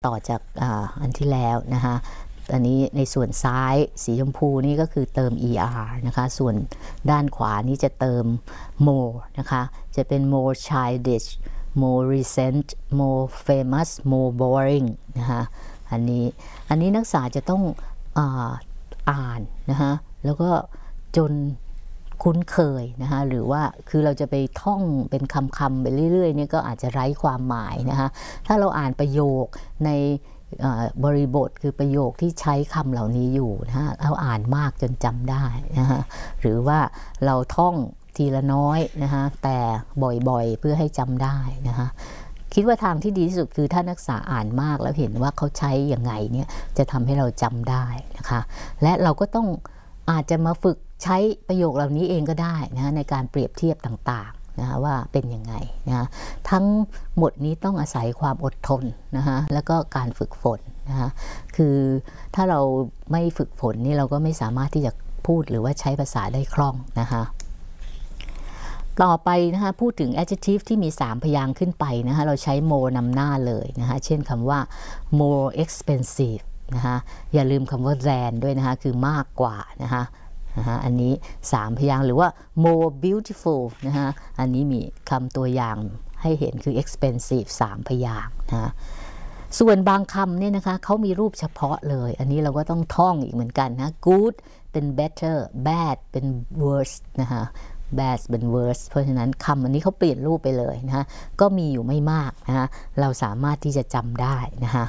ต่อจากอันที่แล้วนะคะอันนี้ในส่วนซ้ายสีชมพูนี่ก็คือเติม er นะคะส่วนด้านขวานี้จะเติม more นะคะจะเป็น more childish more recent more famous more boring นะคะอันนี้นักศึกษาจะต้องอ่านนะคะแล้วก็จนคุ้นเคยนะคะหรือว่าคือเราจะไปท่องเป็นคำๆไปเรื่อยๆนี่ก็อาจจะไร้ความหมายนะคะถ้าเราอ่านประโยคในบริบทคือประโยคที่ใช้คำเหล่านี้อยู่นะฮะเราอ่านมากจนจำได้นะคะหรือว่าเราท่องทีละน้อยนะคะแต่บ่อยๆเพื่อให้จำได้นะคะคิดว่าทางที่ดีที่สุดคือถ้านักศึกษาอ่านมากแล้วเห็นว่าเขาใช้อย่างไงเนี่ยจะทำให้เราจำได้นะคะและเราก็ต้องอาจจะมาฝึกใช้ประโยคเหล่านี้เองก็ได้นะในการเปรียบเทียบต่างๆนะคะว่าเป็นยังไงนะทั้งหมดนี้ต้องอาศัยความอดทนนะคะแล้วก็การฝึกฝนนะคะคือถ้าเราไม่ฝึกฝนนี่เราก็ไม่สามารถที่จะพูดหรือว่าใช้ภาษาได้คล่องนะคะต่อไปนะคะพูดถึง adjective ที่มี3พยางค์ขึ้นไปนะคะเราใช้ more นำหน้าเลยนะคะเช่นคำว่า more expensive นะคะอย่าลืมคำว่า than ด้วยนะคะคือมากกว่านะคะอันนี้3พยางค์หรือว่า more beautiful นะคะอันนี้มีคำตัวอย่างให้เห็นคือ expensive 3พยางค์นะส่วนบางคำเนี่ยนะคะเขามีรูปเฉพาะเลยอันนี้เราก็ต้องท่องอีกเหมือนกันนะ good เป็น better bad เป็น worse นะคะ bad เป็น worse เพราะฉะนั้นคำอันนี้เขาเปลี่ยนรูปไปเลยนะคะก็มีอยู่ไม่มากนะคะเราสามารถที่จะจำได้นะคะ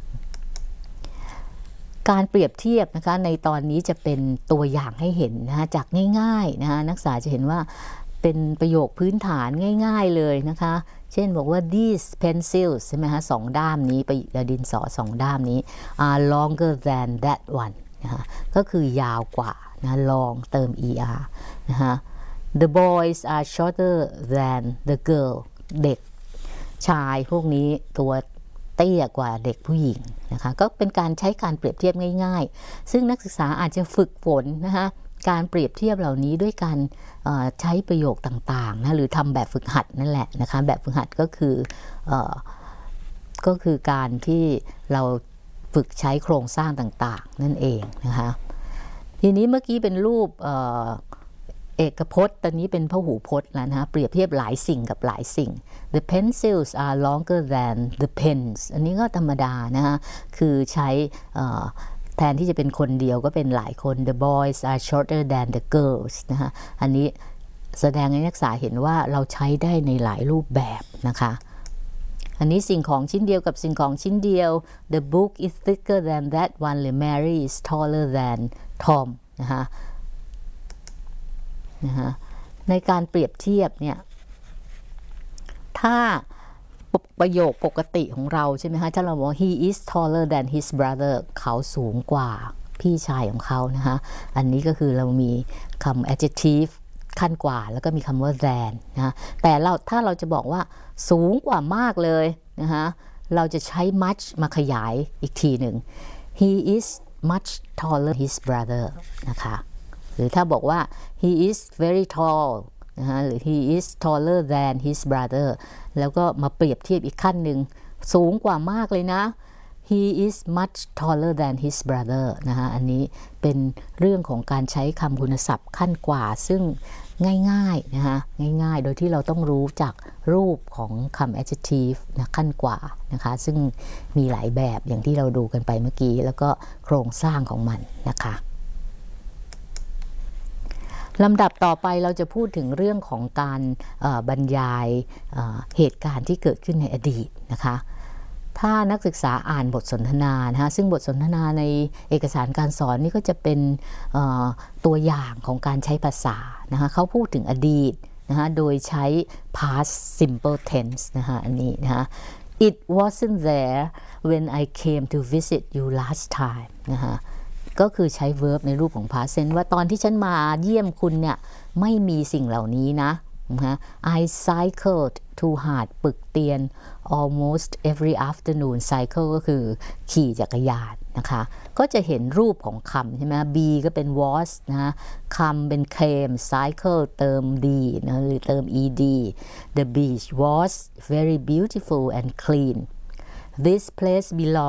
การเปรียบเทียบนะคะในตอนนี้จะเป็นตัวอย่างให้เห็นนะคะจากง่ายๆนะคะนักศึกษาจะเห็นว่าเป็นประโยคพื้นฐานง่ายๆเลยนะคะเช่นบอกว่า these pencils ใช่ไหมคะสองด้ามนี้ดินสอสองด้ามนี้ are longer than that one นะคะก็คือยาวกว่านะ long เติม er นะคะ the boys are shorter than the girl เด็กชายพวกนี้ตัวเตี้ยกว่าเด็กผู้หญิงนะคะก็เป็นการใช้การเปรียบเทียบง่ายๆซึ่งนักศึกษาอาจจะฝึกฝนนะคะการเปรียบเทียบเหล่านี้ด้วยการใช้ประโยคต่างๆนะหรือทำแบบฝึกหัดนั่นแหละนะคะแบบฝึกหัดก็คือการที่เราฝึกใช้โครงสร้างต่างๆนั่นเองนะคะทีนี้เมื่อกี้เป็นรูปเอกพจน์ตอนนี้เป็นพหูพจน์แล้วนะเปรียบเทียบหลายสิ่งกับหลายสิ่ง the pencils are longer than the pens อันนี้ก็ธรรมดานะคะคือใช้แทนที่จะเป็นคนเดียวก็เป็นหลายคน the boys are shorter than the girls นะคะอันนี้แสดงให้นักศึกษาเห็นว่าเราใช้ได้ในหลายรูปแบบนะคะอันนี้สิ่งของชิ้นเดียวกับสิ่งของชิ้นเดียว the book is thicker than that one หรือ Mary is taller than Tom นะคะในการเปรียบเทียบเนี่ยถ้าประโยคปกติของเราใช่ไหมคะถ้าเราบอก he is taller than his brother เขาสูงกว่าพี่ชายของเขานะคะอันนี้ก็คือเรามีคำ adjective ขั้นกว่าแล้วก็มีคำว่า than นะแต่ถ้าเราจะบอกว่าสูงกว่ามากเลยนะคะเราจะใช้ much มาขยายอีกทีหนึ่ง he is much taller than his brother นะคะหรือถ้าบอกว่า he is very tall นะคะหรือ he is taller than his brother แล้วก็มาเปรียบเทียบอีกขั้นหนึ่งสูงกว่ามากเลยนะ he is much taller than his brother นะคะอันนี้เป็นเรื่องของการใช้คำคุณศัพท์ขั้นกว่าซึ่งง่ายๆนะคะง่ายๆโดยที่เราต้องรู้จักรูปของคำ adjective นะขั้นกว่านะคะซึ่งมีหลายแบบอย่างที่เราดูกันไปเมื่อกี้แล้วก็โครงสร้างของมันนะคะลำดับต่อไปเราจะพูดถึงเรื่องของการบรรยายเหตุการณ์ที่เกิดขึ้นในอดีตนะคะถ้านักศึกษาอ่านบทสนทนานะคะซึ่งบทสนทนาในเอกสารการสอนนี่ก็จะเป็นตัวอย่างของการใช้ภาษานะคะเขาพูดถึงอดีตนะคะโดยใช้ past simple tense นะคะอันนี้นะคะ it wasn't there when I came to visit you last time นะคะก็คือใช้ verb ในรูปของ past tense ว่าตอนที่ฉันมาเยี่ยมคุณเนี่ยไม่มีสิ่งเหล่านี้นะ I cycled to หาดปึกเตียน almost every afternoon cycle ก็คือขี่จักรยานนะคะก็จะเห็นรูปของคำใช่ไหม B ก็เป็น was นะคำเป็น came cycle เติม d นะหรือเติม ed the beach was very beautiful and clean this place belongs